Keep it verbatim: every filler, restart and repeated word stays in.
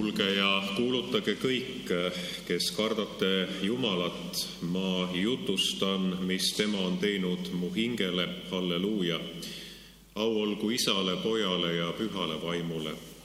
tulge ja kuulutage kõik, kes kardate Jumalat, ma jutustan, mis tema on teinud mu hingele, halleluuja. Au olgu Isale, Pojale ja Pühale Vaimule,